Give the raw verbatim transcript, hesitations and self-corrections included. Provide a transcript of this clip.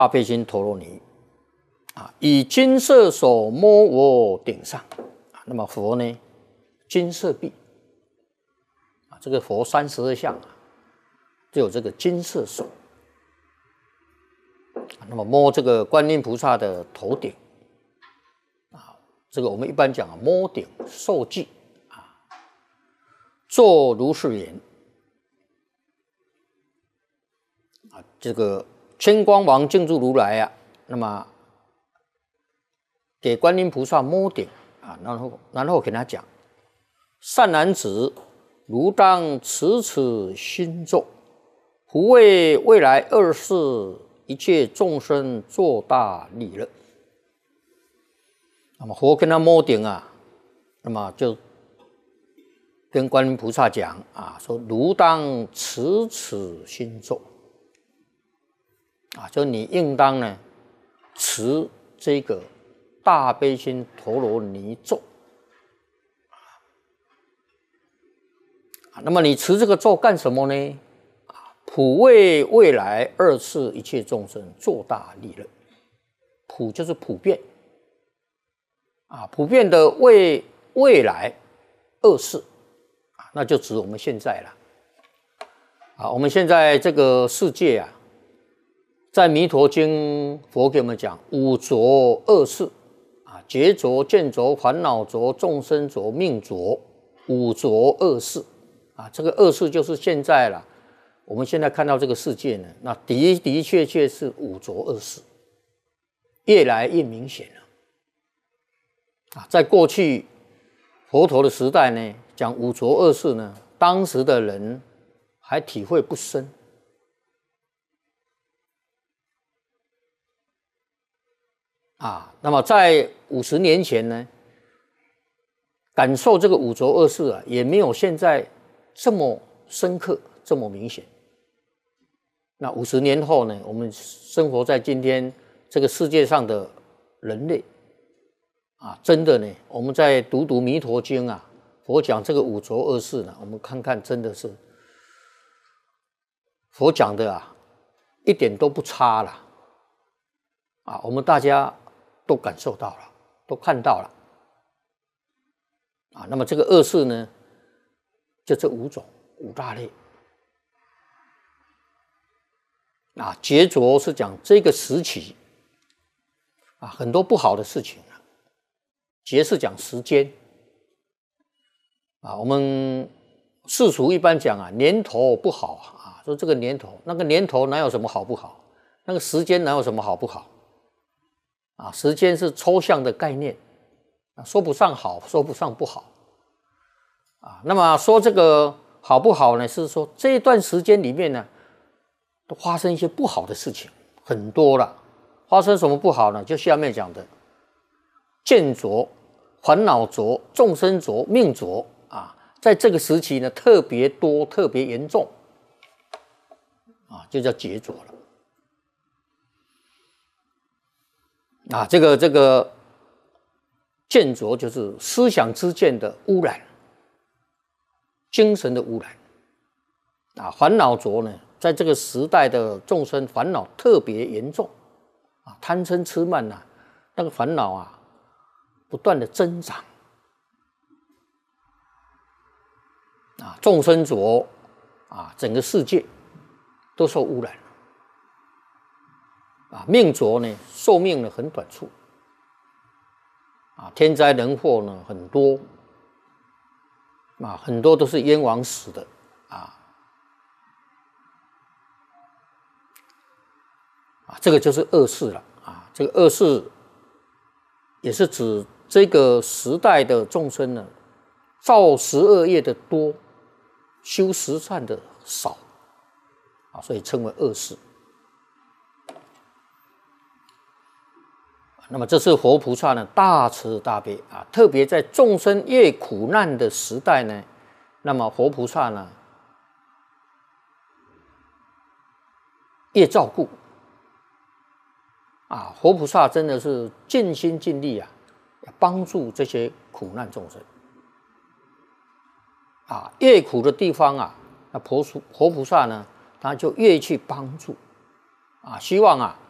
大悲心陀罗尼啊，以金色手摸我顶上啊。那么佛呢，金色臂啊，这个佛三十二相啊，就有这个金色手。那么摸这个观音菩萨的头顶啊，这个我们一般讲啊，摸顶受记啊，作如是言啊，这个千光王净住如来啊，那么给观音菩萨摸顶啊，然后然后给他讲：善男子，如当持此心咒，普为未来二世一切众生作大利乐。那么佛跟他摸顶啊，那么就跟观音菩萨讲啊，说如当持此心咒啊，就你应当呢持这个大悲心陀罗尼咒啊。那么你持这个咒干什么呢？普为未来二世一切众生作大利乐。普就是普遍啊，普遍的为未来二世啊，那就指我们现在了啊。我们现在这个世界啊，在弥陀经佛给我们讲五浊恶世啊，劫浊、见浊、烦恼浊、众生浊、命浊，五浊恶世啊。这个恶世就是现在了。我们现在看到这个世界呢，那的的确确是五浊恶世，越来越明显了。啊，在过去佛陀的时代呢，讲五浊恶世呢，当时的人还体会不深。啊，那么在五十年前呢，感受这个五浊恶世啊，也没有现在这么深刻、这么明显。那五十年后呢，我们生活在今天这个世界上的人类啊，真的呢，我们在读读弥陀经啊，佛讲这个五浊恶世呢，我们看看真的是佛讲的啊，一点都不差了啊，我们大家都感受到了，都看到了啊。那么这个恶世呢，就这五种五大类。啊，劫浊是讲这个时期啊，很多不好的事情啊。劫是讲时间啊，我们世俗一般讲啊，年头不好啊，说这个年头，那个年头哪有什么好不好？那个时间哪有什么好不好？啊，时间是抽象的概念啊，说不上好，说不上不好啊。那么说这个好不好呢？是说这一段时间里面呢，都发生一些不好的事情，很多了。发生什么不好呢？就下面讲的见浊、烦恼浊、众生浊、命浊啊，在这个时期呢，特别多、特别严重啊，就叫劫浊了。啊，这个这个见浊就是思想之见的污染，精神的污染啊。烦恼浊呢，在这个时代的众生烦恼特别严重啊，贪嗔痴慢呐、啊，那个烦恼啊，不断的增长啊。众生浊啊，整个世界都受污染啊。命浊呢，寿命呢很短促啊，天灾人祸呢很多啊，很多都是冤枉死的啊。啊，这个就是恶世了啊！这个恶世也是指这个时代的众生呢，造十恶业的多，修十善的少啊，所以称为恶世。那么这是佛菩萨呢大慈大悲啊，特别在众生越苦难的时代呢，那么佛菩萨呢越照顾。啊，佛菩萨真的是尽心尽力啊，帮助这些苦难众生。啊，越苦的地方啊，那佛佛菩萨呢，他就越去帮助。啊，希望啊，